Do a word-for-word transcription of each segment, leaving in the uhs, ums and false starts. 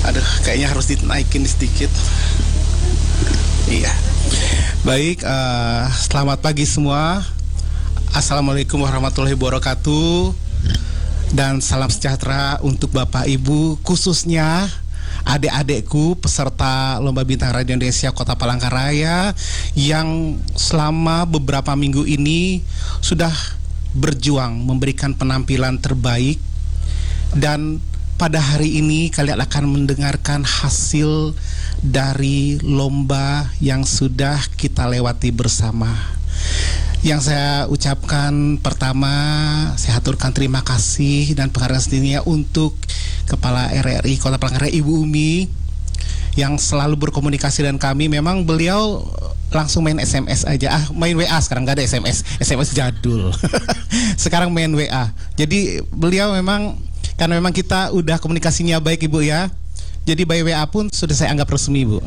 Aduh, kayaknya harus dinaikin sedikit. Iya. Baik, uh, selamat pagi semua. Assalamualaikum warahmatullahi wabarakatuh. Dan salam sejahtera untuk Bapak Ibu, khususnya adik-adikku peserta Lomba Bintang Radio Indonesia Kota Palangkaraya yang selama beberapa minggu ini sudah berjuang memberikan penampilan terbaik, dan pada hari ini kalian akan mendengarkan hasil dari lomba yang sudah kita lewati bersama. Yang saya ucapkan pertama, saya aturkan terima kasih dan penghargaan sedunia untuk Kepala R R I Kota Palangkaraya Ibu Umi yang selalu berkomunikasi dengan kami. Memang beliau langsung main S M S aja, ah main W A sekarang, nggak ada S M S, S M S jadul. Sekarang main W A. Jadi beliau memang, karena memang kita udah komunikasinya baik Ibu ya, jadi by W A pun sudah saya anggap resmi Bu.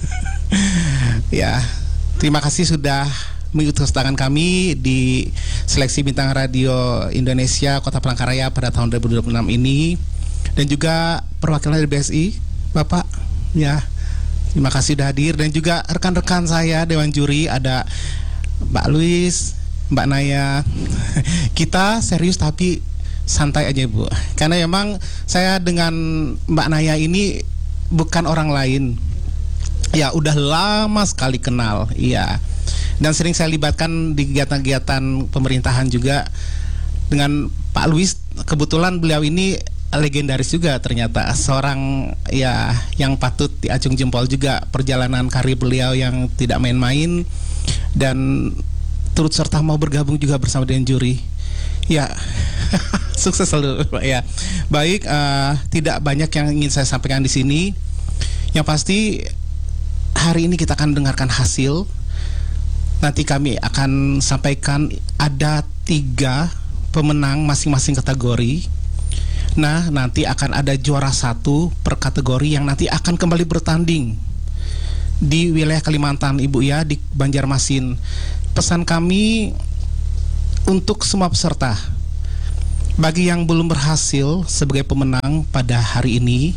Ya, terima kasih sudah mengutus tangan kami di seleksi Bintang Radio Indonesia Kota Palangkaraya pada tahun dua ribu dua puluh enam ini, dan juga perwakilan dari B S I, Bapak, ya, terima kasih sudah hadir, dan juga rekan-rekan saya Dewan Juri, ada Mbak Luis, Mbak Naya. Kita serius tapi santai aja Bu, karena memang saya dengan Mbak Naya ini bukan orang lain, ya udah lama sekali kenal, iya. Dan sering saya libatkan di kegiatan-kegiatan pemerintahan juga dengan Pak Luis. Kebetulan beliau ini legendaris juga ternyata, seorang ya yang patut diacung jempol juga perjalanan karir beliau yang tidak main-main, dan turut serta mau bergabung juga bersama dengan juri. Ya, sukses selalu Pak ya. Baik, uh, tidak banyak yang ingin saya sampaikan di sini. Yang pasti hari ini kita akan dengarkan hasil. Nanti kami akan sampaikan ada tiga pemenang masing-masing kategori. Nah, nanti akan ada juara satu per kategori yang nanti akan kembali bertanding di wilayah Kalimantan Ibu ya, di Banjarmasin. Pesan kami untuk semua peserta, bagi yang belum berhasil sebagai pemenang pada hari ini,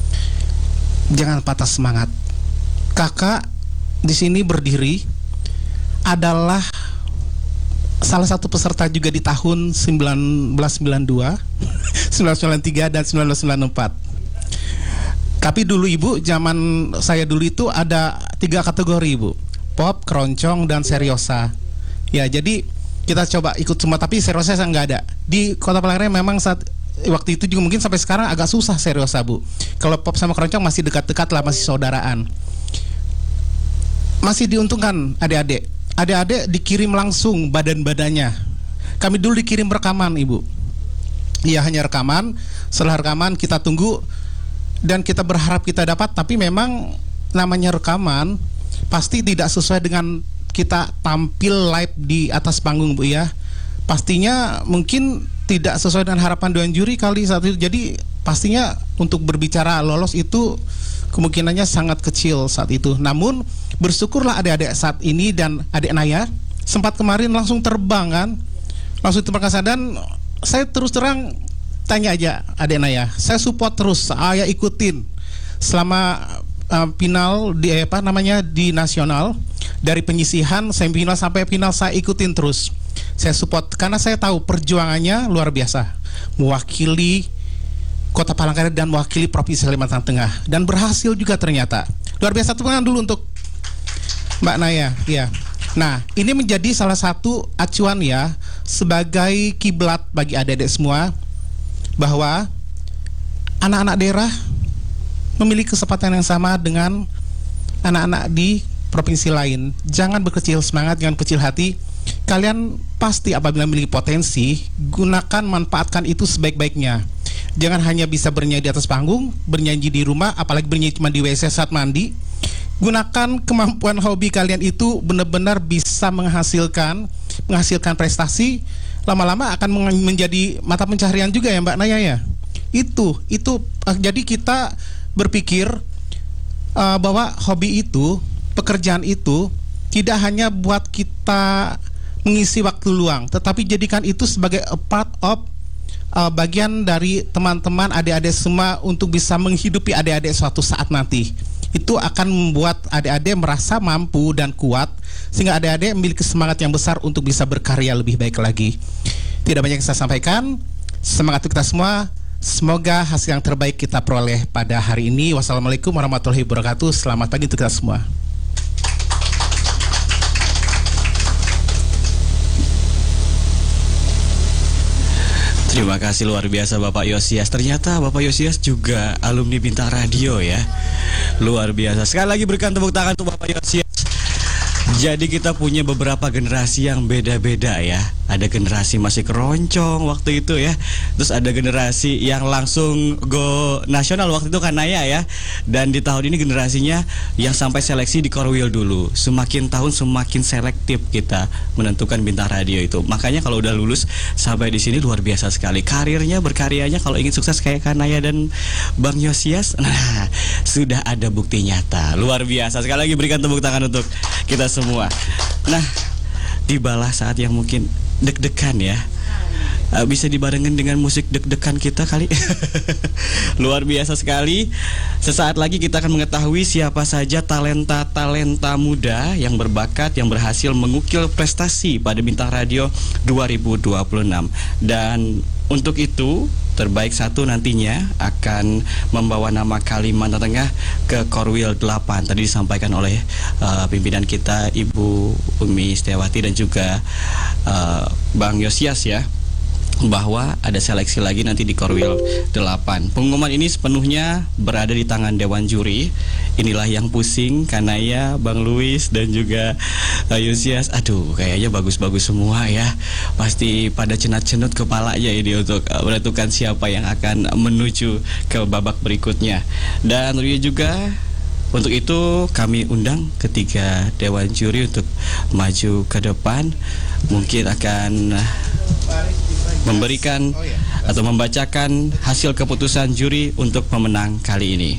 jangan patah semangat. Kakak di sini berdiri adalah salah satu peserta juga di tahun seribu sembilan ratus sembilan puluh dua, seribu sembilan ratus sembilan puluh tiga dan seribu sembilan ratus sembilan puluh empat. Tapi dulu Ibu, zaman saya dulu itu ada tiga kategori Ibu, pop, keroncong, dan seriosa. Ya, jadi kita coba ikut semua, tapi seriosa saya nggak ada. Di Kota Palangkaraya memang saat waktu itu juga, mungkin sampai sekarang agak susah seriosa Bu. Kalau pop sama keroncong masih dekat-dekat lah, masih saudaraan. Masih diuntungkan adik-adik. Adik-adik dikirim langsung badan-badannya. Kami dulu dikirim rekaman Ibu. Iya, hanya rekaman. Setelah rekaman kita tunggu, dan kita berharap kita dapat. Tapi memang namanya rekaman pasti tidak sesuai dengan kita tampil live di atas panggung Bu ya. Pastinya mungkin tidak sesuai dengan harapan Dewan Juri kali saat itu. Jadi pastinya untuk berbicara lolos itu kemungkinannya sangat kecil saat itu. Namun bersyukurlah adik-adik saat ini, dan adik Naya sempat kemarin langsung terbang kan, langsung terbang ke sana. Dan saya terus terang tanya aja adik Naya, saya support terus, saya ikutin selama uh, final di eh, apa namanya di nasional, dari penyisihan semifinal sampai final saya ikutin terus. Saya support karena saya tahu perjuangannya luar biasa, mewakili Kota Palangkaraya dan mewakili Provinsi Kalimantan Tengah, dan berhasil juga ternyata. Luar biasa. Tepuk tangan dulu untuk Mbak Naya ya. Nah, ini menjadi salah satu acuan ya, sebagai kiblat bagi adik-adik semua, bahwa anak-anak daerah memiliki kesempatan yang sama dengan anak-anak di provinsi lain. Jangan berkecil semangat, jangan kecil hati. Kalian pasti apabila memiliki potensi, gunakan, manfaatkan itu sebaik-baiknya. Jangan hanya bisa bernyanyi di atas panggung, bernyanyi di rumah, apalagi bernyanyi cuma di W C saat mandi. Gunakan kemampuan hobi kalian itu benar-benar bisa menghasilkan menghasilkan prestasi. Lama-lama akan menjadi mata pencaharian juga ya Mbak Naya ya. Itu itu jadi kita berpikir uh, bahwa hobi itu, pekerjaan itu tidak hanya buat kita mengisi waktu luang, tetapi jadikan itu sebagai a part of uh, bagian dari teman-teman adik-adik semua untuk bisa menghidupi adik-adik suatu saat nanti. Itu akan membuat adik-adik merasa mampu dan kuat, sehingga adik-adik memiliki semangat yang besar untuk bisa berkarya lebih baik lagi. Tidak banyak yang saya sampaikan. Semangat untuk kita semua. Semoga hasil yang terbaik kita peroleh pada hari ini. Wassalamualaikum warahmatullahi wabarakatuh. Selamat pagi untuk kita semua. Terima kasih luar biasa Bapak Yosias. Ternyata Bapak Yosias juga alumni Bintang Radio ya. Luar biasa. Sekali lagi berikan tepuk tangan untuk Bapak Yosias. Jadi kita punya beberapa generasi yang beda-beda ya. Ada generasi masih keroncong waktu itu ya. Terus ada generasi yang langsung go nasional waktu itu kan Naya ya. Dan di tahun ini generasinya yang sampai seleksi di Korwil dulu. Semakin tahun semakin selektif kita menentukan Bintang Radio itu. Makanya kalau udah lulus sampai di sini luar biasa sekali. Karirnya, berkaryanya kalau ingin sukses kayak Kanaya dan Bang Yosias, nah sudah ada bukti nyata. Luar biasa. Sekali lagi berikan tepuk tangan untuk kita semua. Nah, tibalah saat yang mungkin deg-degan ya. Uh, bisa dibarengin dengan musik deg-degan kita kali. Luar biasa sekali. Sesaat lagi kita akan mengetahui siapa saja talenta-talenta muda yang berbakat, yang berhasil mengukir prestasi pada Bintang Radio dua ribu dua puluh enam. Dan untuk itu terbaik satu nantinya akan membawa nama Kalimantan Tengah ke Korwil delapan. Tadi disampaikan oleh uh, pimpinan kita Ibu Umi Setiawati dan juga uh, Bang Yosias ya, bahwa ada seleksi lagi nanti di Korwil delapan. Pengumuman ini sepenuhnya berada di tangan Dewan Juri. Inilah yang pusing, Kanaya, Bang Luis dan juga uh, Yosias. Aduh, kayaknya bagus-bagus semua ya. Pasti pada cenat-cenut kepalanya ini untuk uh, menentukan siapa yang akan menuju ke babak berikutnya. Dan juga untuk itu kami undang ketiga Dewan Juri untuk maju ke depan. Mungkin akan memberikan atau membacakan hasil keputusan juri untuk pemenang kali ini.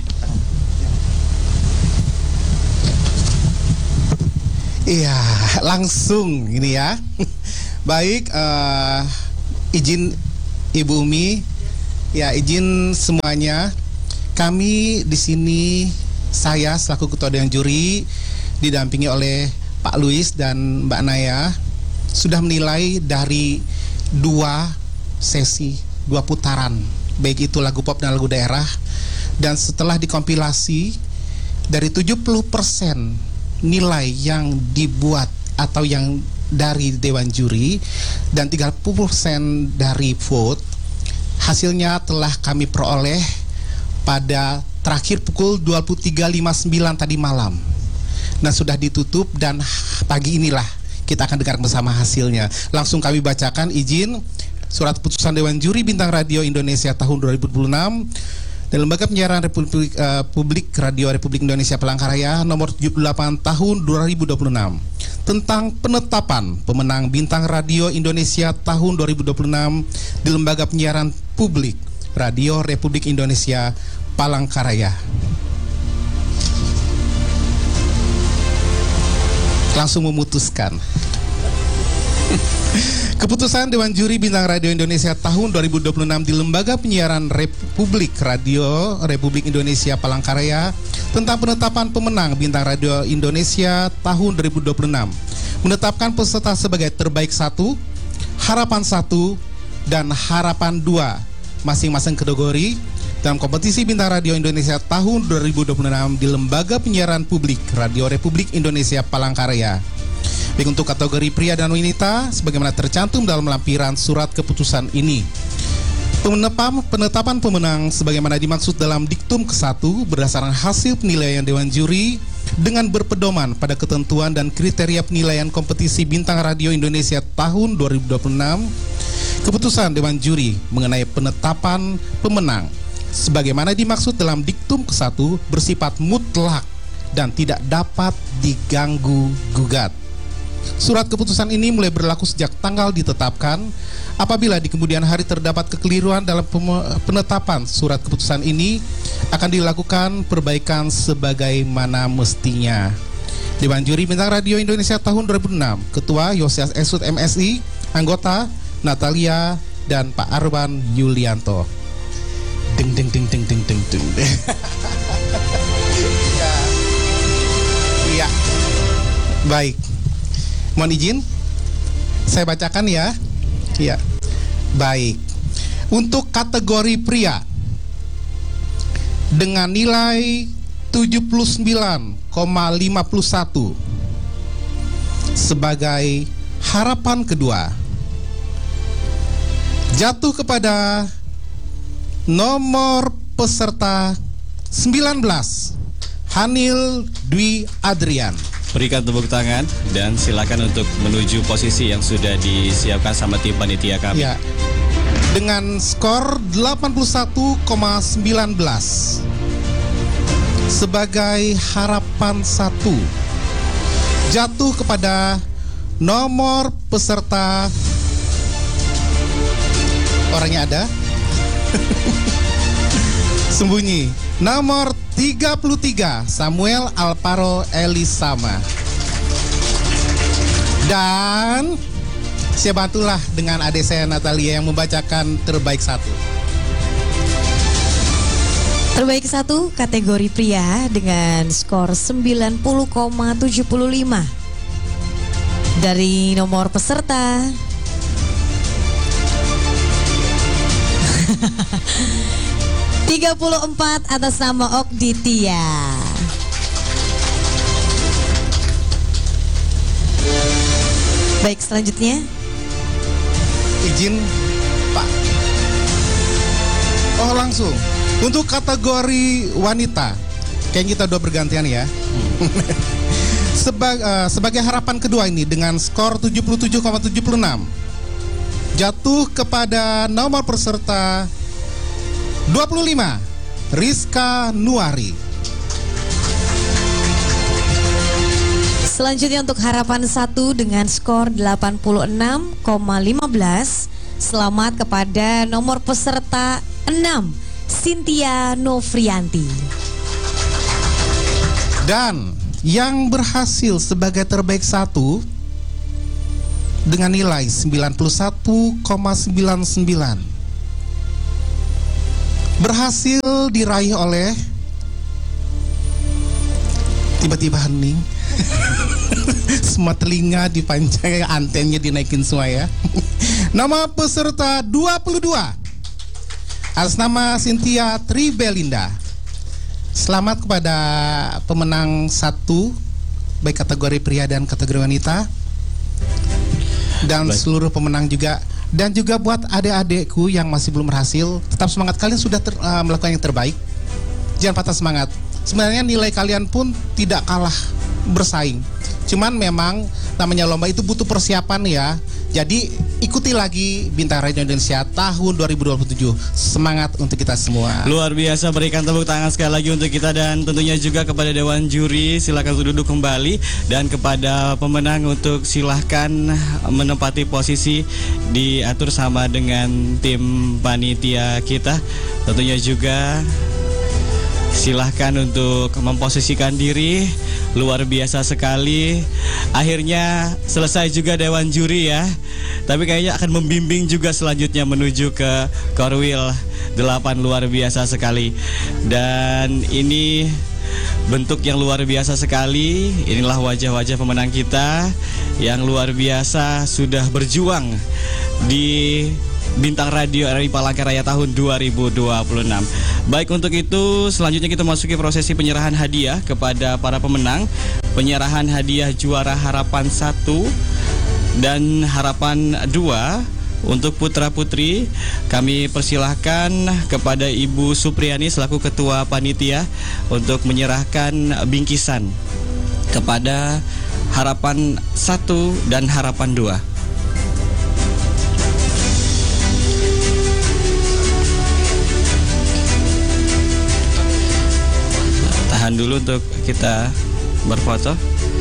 Iya, langsung ini ya. Baik, uh, izin Ibu Umi, ya izin semuanya. Kami di sini, saya selaku Ketua Dewan Juri didampingi oleh Pak Luis dan Mbak Naya sudah menilai dari dua sesi, dua putaran, baik itu lagu pop dan lagu daerah. Dan setelah dikompilasi dari tujuh puluh persen nilai yang dibuat atau yang dari Dewan Juri dan tiga puluh persen dari vote, hasilnya telah kami peroleh pada terakhir pukul dua puluh tiga lewat lima puluh sembilan tadi malam. Nah, sudah ditutup dan pagi inilah kita akan dengar bersama hasilnya. Langsung kami bacakan, izin surat putusan Dewan Juri Bintang Radio Indonesia tahun dua ribu dua puluh enam dan Lembaga Penyiaran Republik, uh, Publik Radio Republik Indonesia Palangkaraya nomor tujuh puluh delapan tahun dua ribu dua puluh enam tentang penetapan pemenang Bintang Radio Indonesia tahun dua ribu dua puluh enam di Lembaga Penyiaran Publik Radio Republik Indonesia Palangkaraya. Langsung memutuskan. Keputusan Dewan Juri Bintang Radio Indonesia tahun dua ribu dua puluh enam di Lembaga Penyiaran Republik Radio Republik Indonesia Palangkaraya tentang penetapan pemenang Bintang Radio Indonesia tahun dua ribu dua puluh enam. Menetapkan peserta sebagai terbaik satu, harapan satu, dan harapan dua masing-masing kategori dalam kompetisi Bintang Radio Indonesia tahun dua ribu dua puluh enam di Lembaga Penyiaran Publik Radio Republik Indonesia Palangkaraya. Baik untuk kategori pria dan wanita sebagaimana tercantum dalam lampiran surat keputusan ini. Penetapan, penetapan pemenang sebagaimana dimaksud dalam diktum ke satu berdasarkan hasil penilaian Dewan Juri dengan berpedoman pada ketentuan dan kriteria penilaian kompetisi Bintang Radio Indonesia tahun dua ribu dua puluh enam. Keputusan Dewan Juri mengenai penetapan pemenang sebagaimana dimaksud dalam diktum ke satu bersifat mutlak dan tidak dapat diganggu-gugat. Surat keputusan ini mulai berlaku sejak tanggal ditetapkan. Apabila di kemudian hari terdapat kekeliruan dalam penetapan surat keputusan ini, akan dilakukan perbaikan sebagaimana mestinya. Dewan Juri Bintang Radio Indonesia tahun dua ribu enam, Ketua Yosias Esut M Si, anggota Natalia dan Pak Arwan Yulianto. Deng deng deng deng deng deng deng. Ya. Ya. Baik. Mohon izin saya bacakan ya. Ya. Baik. Untuk kategori pria dengan nilai tujuh puluh sembilan koma lima satu sebagai harapan kedua jatuh kepada nomor peserta sembilan belas, Hanil Dwi Adrian. Berikan tepuk tangan dan silakan untuk menuju posisi yang sudah disiapkan sama tim panitia kami. Ya. Dengan skor delapan puluh satu koma satu sembilan sebagai harapan satu jatuh kepada nomor peserta, orangnya ada sembunyi, nomor tiga puluh tiga, Samuel Alvaro Elisama. Dan saya bantulah dengan adik saya Natalia yang membacakan terbaik satu. Terbaik satu kategori pria dengan skor sembilan puluh koma tujuh lima dari nomor peserta tiga puluh empat atas nama Okditia. Baik, selanjutnya izin Pak. Oh langsung. Untuk kategori wanita, kayaknya kita udah bergantian ya. Seba, uh, sebagai harapan kedua ini dengan skor tujuh puluh tujuh koma tujuh enam jatuh kepada nomor peserta dua puluh lima, Rizka Nuari. selanjutnya untuk harapan satu dengan skor delapan puluh enam koma lima belas, selamat kepada nomor peserta enam, Cynthia Novrianti. Dan yang berhasil sebagai terbaik satu dengan nilai sembilan puluh satu koma sembilan sembilan berhasil diraih oleh, tiba-tiba hening. Semua telinga dipanjang, antennya dinaikin semua ya. Nama peserta dua puluh dua atas nama Cynthia Tribelinda. Selamat kepada pemenang satu, baik kategori pria dan kategori wanita, dan baik. Seluruh pemenang juga. Dan juga buat adik-adikku yang masih belum berhasil, tetap semangat, kalian sudah ter, uh, melakukan yang terbaik. Jangan patah semangat. Sebenarnya nilai kalian pun tidak kalah bersaing. Cuman memang namanya lomba itu butuh persiapan ya. Jadi ikuti lagi Bintang Radio Indonesia tahun dua ribu dua puluh tujuh. Semangat untuk kita semua. Luar biasa, berikan tepuk tangan sekali lagi untuk kita dan tentunya juga kepada Dewan Juri. Silakan duduk kembali, dan kepada pemenang untuk silahkan menempati posisi diatur sama dengan tim panitia kita. Tentunya juga silahkan untuk memposisikan diri. Luar biasa sekali. Akhirnya selesai juga Dewan Juri ya. Tapi kayaknya akan membimbing juga selanjutnya menuju ke Korwil delapan. Luar biasa sekali. Dan ini bentuk yang luar biasa sekali. Inilah wajah-wajah pemenang kita yang luar biasa sudah berjuang di Bintang Radio R R I Palangkaraya tahun dua ribu dua puluh enam. Baik, untuk itu selanjutnya kita masuki prosesi penyerahan hadiah kepada para pemenang. Penyerahan hadiah juara harapan satu dan harapan dua. Untuk putra putri kami persilahkan kepada Ibu Supriyani selaku ketua panitia untuk menyerahkan bingkisan kepada harapan satu dan harapan dua. Tahan dulu untuk kita berfoto.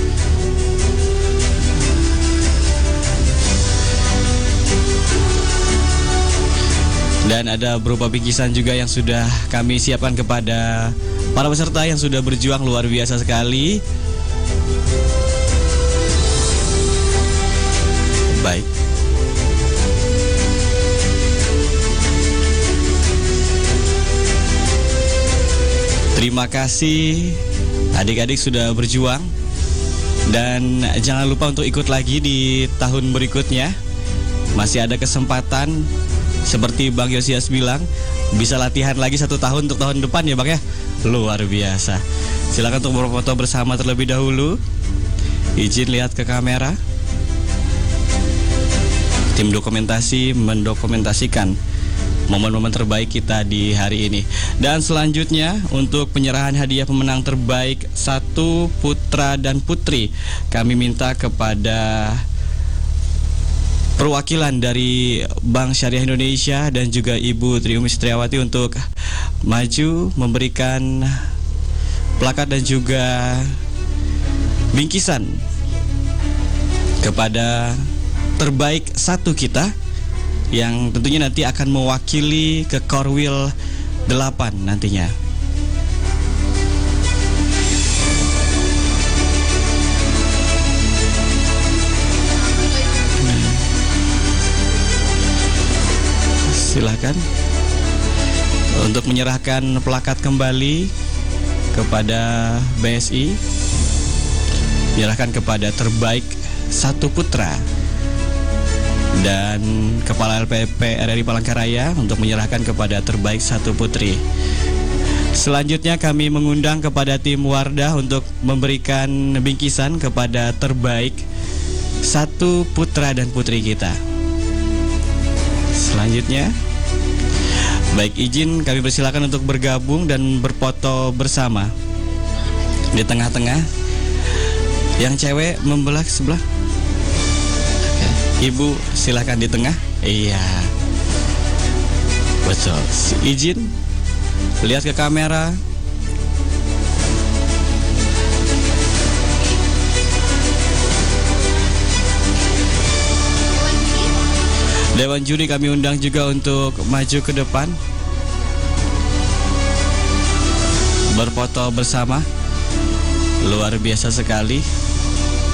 Dan ada berupa bingkisan juga yang sudah kami siapkan kepada para peserta yang sudah berjuang luar biasa sekali. Baik. Terima kasih adik-adik sudah berjuang. Dan jangan lupa untuk ikut lagi di tahun berikutnya. Masih ada kesempatan. Seperti Bang Yosias bilang, bisa latihan lagi satu tahun untuk tahun depan ya Bang ya. Luar biasa. Silakan untuk berfoto bersama terlebih dahulu. Izin lihat ke kamera. Tim dokumentasi mendokumentasikan momen-momen terbaik kita di hari ini. Dan selanjutnya untuk penyerahan hadiah pemenang terbaik satu putra dan putri, kami minta kepada perwakilan dari Bank Syariah Indonesia dan juga Ibu Tri Umi Setriawati untuk maju memberikan plakat dan juga bingkisan kepada terbaik satu kita, yang tentunya nanti akan mewakili ke Korwil delapan nantinya. Silakan untuk menyerahkan plakat kembali kepada B S I. Menyerahkan kepada terbaik satu putra. Dan Kepala L P P R R I Palangkaraya untuk menyerahkan kepada terbaik satu putri. Selanjutnya kami mengundang kepada tim Wardah untuk memberikan bingkisan kepada terbaik satu putra dan putri kita. Selanjutnya, baik, izin kami persilakan untuk bergabung dan berfoto bersama di tengah-tengah. Yang cewek membelah sebelah. Ibu silakan di tengah. Iya, betul. Izin lihat ke kamera. Dewan juri kami undang juga untuk maju ke depan, berfoto bersama. Luar biasa sekali.